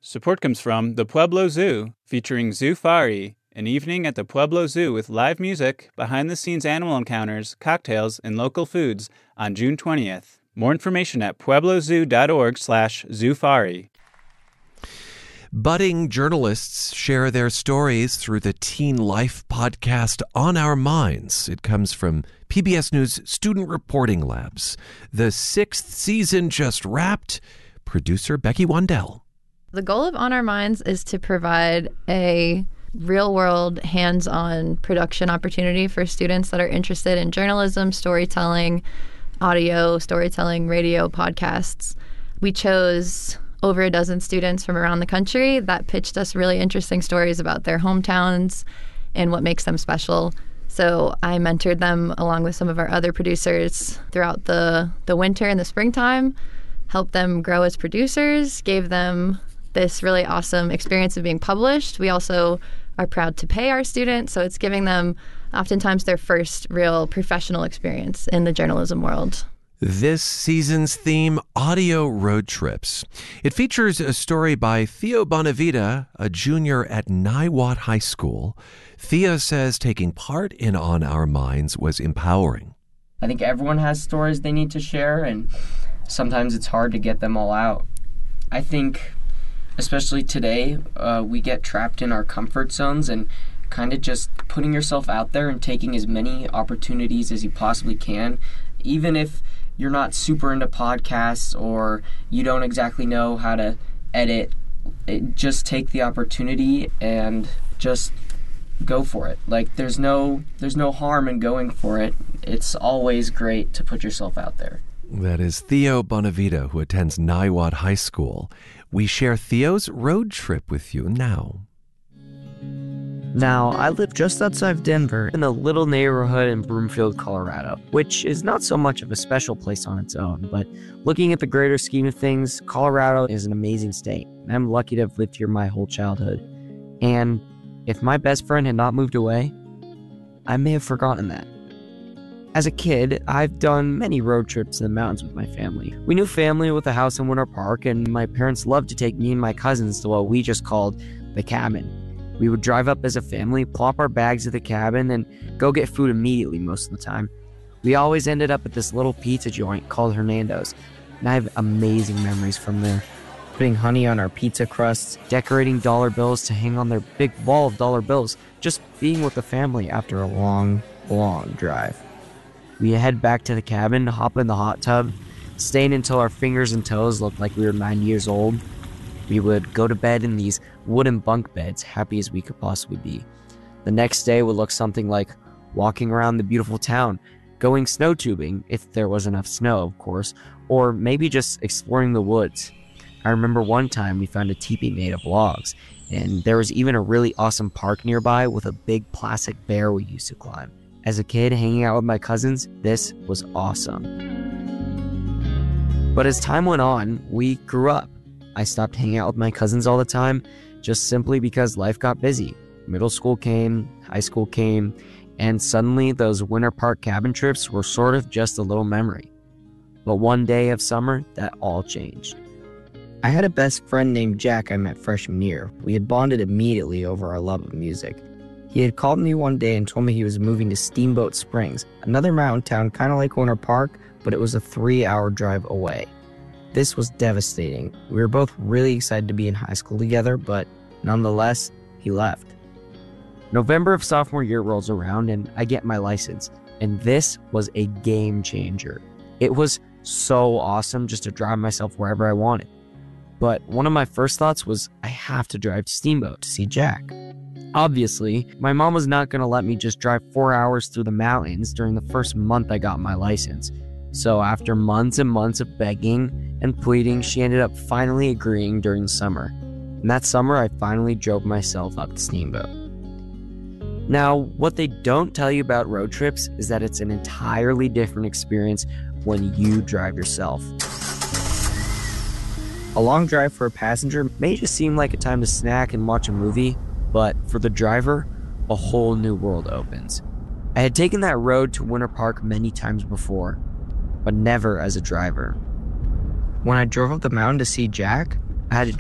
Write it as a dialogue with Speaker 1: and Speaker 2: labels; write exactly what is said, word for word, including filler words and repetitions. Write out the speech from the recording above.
Speaker 1: Support comes from the Pueblo Zoo, featuring Zoofari, an evening at the Pueblo Zoo with live music, behind-the-scenes animal encounters, cocktails, and local foods on June twentieth. More information at pueblozoo.org slash zoofari.
Speaker 2: Budding journalists share their stories through the Teen Life podcast On Our Minds. It comes from P B S News Student Reporting Labs. The sixth season just wrapped. Producer Becky Wandell.
Speaker 3: The goal of On Our Minds is to provide a real-world, hands-on production opportunity for students that are interested in journalism, storytelling, audio, storytelling, radio, podcasts. We chose over a dozen students from around the country that pitched us really interesting stories about their hometowns and what makes them special. So I mentored them along with some of our other producers throughout the, the winter and the springtime, helped them grow as producers, gave them this really awesome experience of being published. We also are proud to pay our students, so it's giving them oftentimes their first real professional experience in the journalism world.
Speaker 2: This season's theme, audio road trips. It features a story by Theo Bonavita, a junior at Niwot High School. Theo says taking part in On Our Minds was empowering.
Speaker 4: I think everyone has stories they need to share, and sometimes it's hard to get them all out. I think, especially today, uh, we get trapped in our comfort zones, and kind of just putting yourself out there and taking as many opportunities as you possibly can, even if you're not super into podcasts or you don't exactly know how to edit, it, just take the opportunity and just go for it. Like, there's no there's no harm in going for it. It's always great to put yourself out there.
Speaker 2: That is Theo Bonavita, who attends Niwot High School. We share Theo's road trip with you now.
Speaker 5: Now, I live just outside of Denver in a little neighborhood in Broomfield, Colorado, which is not so much of a special place on its own, but looking at the greater scheme of things, Colorado is an amazing state. I'm lucky to have lived here my whole childhood. And if my best friend had not moved away, I may have forgotten that. As a kid, I've done many road trips to the mountains with my family. We knew family with a house in Winter Park, and my parents loved to take me and my cousins to what we just called the cabin. We would drive up as a family, plop our bags at the cabin, and go get food immediately most of the time. We always ended up at this little pizza joint called Hernando's, and I have amazing memories from there. Putting honey on our pizza crusts, decorating dollar bills to hang on their big wall of dollar bills, just being with the family after a long, long drive. We head back to the cabin, hop in the hot tub, staying until our fingers and toes looked like we were nine years old. We would go to bed in these wooden bunk beds, happy as we could possibly be. The next day would look something like walking around the beautiful town, going snow tubing, if there was enough snow, of course, or maybe just exploring the woods. I remember one time we found a teepee made of logs, and there was even a really awesome park nearby with a big plastic bear we used to climb. As a kid, hanging out with my cousins, this was awesome. But as time went on, we grew up. I stopped hanging out with my cousins all the time, just simply because life got busy. Middle school came, high school came, and suddenly those Winter Park cabin trips were sort of just a little memory. But one day of summer, that all changed.
Speaker 6: I had a best friend named Jack I met freshman year. We had bonded immediately over our love of music. He had called me one day and told me he was moving to Steamboat Springs, another mountain town kind of like Winter Park, but it was a three-hour drive away. This was devastating. We were both really excited to be in high school together, but nonetheless, he left.
Speaker 5: November of sophomore year rolls around and I get my license, and this was a game changer. It was so awesome just to drive myself wherever I wanted. But one of my first thoughts was I have to drive to Steamboat to see Jack. Obviously, my mom was not going to let me just drive four hours through the mountains during the first month I got my license. So after months and months of begging and pleading, she ended up finally agreeing during the summer. And that summer, I finally drove myself up to Steamboat. Now, what they don't tell you about road trips is that it's an entirely different experience when you drive yourself.
Speaker 6: A long drive for a passenger
Speaker 5: May just seem like a time to snack and watch a movie, but for the driver, a whole new world opens. I had taken that road to Winter Park many times before, but never as a driver.
Speaker 6: When I drove up the mountain to see Jack,
Speaker 5: I had to